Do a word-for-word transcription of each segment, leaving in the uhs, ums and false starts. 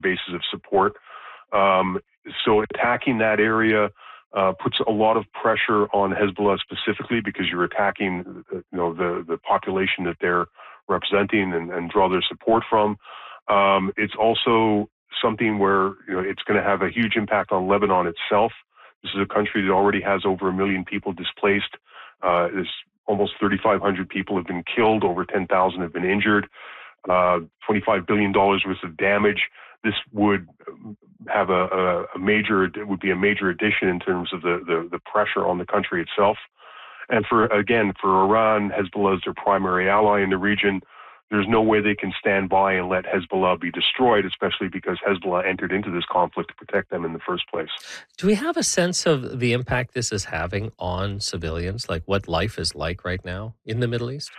bases of support. Um, so attacking that area uh, puts a lot of pressure on Hezbollah specifically, because you're attacking, you know, the, the population that they're representing and, and draw their support from. Um, it's also something where, you know, it's going to have a huge impact on Lebanon itself. This is a country that already has over a million people displaced. Uh, there's almost thirty-five hundred people have been killed, over ten thousand have been injured, uh, twenty-five billion dollars worth of damage. This would have a, a, a major, it would be a major addition in terms of the, the, the pressure on the country itself. And for, again, for Iran, Hezbollah is their primary ally in the region. There's no way they can stand by and let Hezbollah be destroyed, especially because Hezbollah entered into this conflict to protect them in the first place. Do we have a sense of the impact this is having on civilians, like what life is like right now in the Middle East?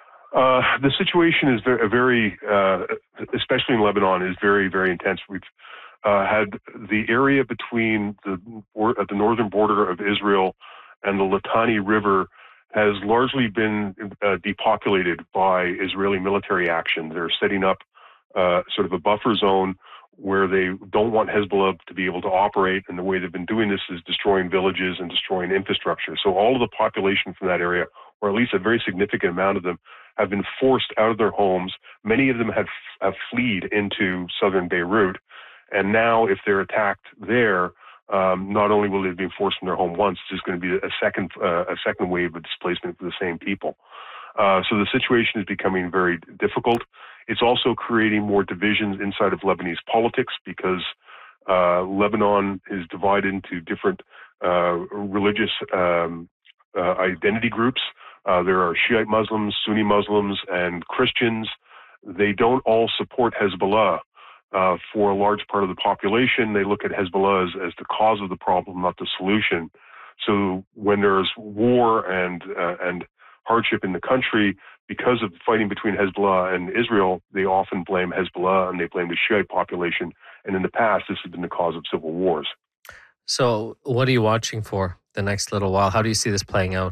Uh, the situation is very, very uh, especially in Lebanon, is very, very intense. We've uh, had the area between the, at the northern border of Israel and the Litani River has largely been uh, depopulated by Israeli military action. They're setting up uh, sort of a buffer zone where they don't want Hezbollah to be able to operate, and the way they've been doing this is destroying villages and destroying infrastructure. So all of the population from that area, or at least a very significant amount of them, have been forced out of their homes. Many of them have, have fled into southern Beirut, and now if they're attacked there, Um, not only will they be forced from their home once, there's going to be a second uh, a second wave of displacement for the same people. Uh, so the situation is becoming very difficult. It's also creating more divisions inside of Lebanese politics, because uh, Lebanon is divided into different uh, religious um, uh, identity groups. Uh, there are Shiite Muslims, Sunni Muslims, and Christians. They don't all support Hezbollah. Uh, for a large part of the population, they look at Hezbollah as, as the cause of the problem, not the solution. So when there's war and uh, and hardship in the country, because of fighting between Hezbollah and Israel, they often blame Hezbollah and they blame the Shiite population. And in the past, this has been the cause of civil wars. So what are you watching for the next little while? How do you see this playing out?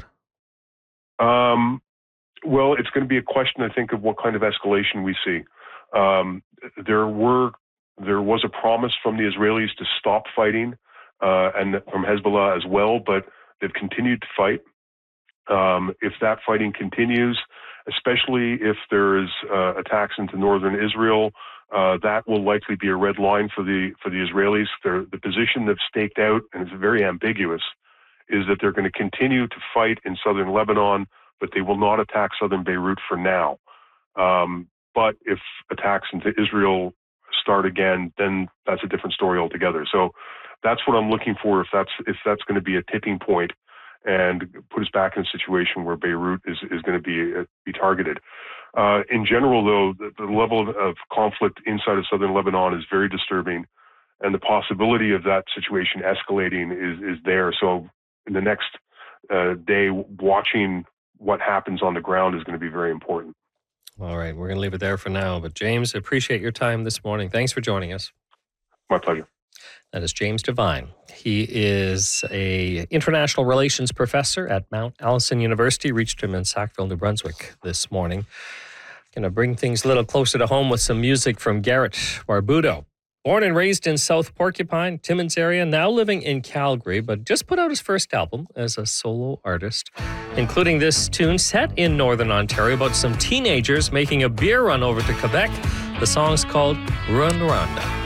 Um, well, it's going to be a question, I think, of what kind of escalation we see. Um, there were, there was a promise from the Israelis to stop fighting, uh, and from Hezbollah as well, but they've continued to fight. Um, if that fighting continues, especially if there is uh, attacks into northern Israel, uh, that will likely be a red line for the for the Israelis. They're, the position they've staked out, and it's very ambiguous, is that they're going to continue to fight in southern Lebanon, but they will not attack southern Beirut for now. Um, But if attacks into Israel start again, then that's a different story altogether. So that's what I'm looking for, if that's if that's going to be a tipping point and put us back in a situation where Beirut is, is going to be uh, be targeted. Uh, in general, though, the, the level of, of conflict inside of southern Lebanon is very disturbing, and the possibility of that situation escalating is, is there. So in the next uh, day, watching what happens on the ground is going to be very important. All right, we're going to leave it there for now. But James, appreciate your time this morning. Thanks for joining us. My pleasure. That is James Devine. He is a international relations professor at Mount Allison University. Reached him in Sackville, New Brunswick this morning. Going to bring things a little closer to home with some music from Garrett Barbudo. Born and raised in South Porcupine, Timmins area, now living in Calgary, but just put out his first album as a solo artist, including this tune set in Northern Ontario about some teenagers making a beer run over to Quebec. The song's called Rwanda.